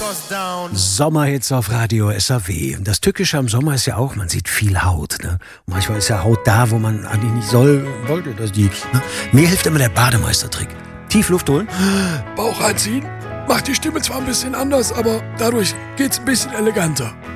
Sommerhits auf Radio SAW. Das Tückische am Sommer ist ja auch, man sieht viel Haut. Ne? Und manchmal ist ja Haut da, wo man eigentlich nicht wollte. Ne? Mir hilft immer der Bademeistertrick. Tief Luft holen. Bauch einziehen. Macht die Stimme zwar ein bisschen anders, aber dadurch geht's ein bisschen eleganter.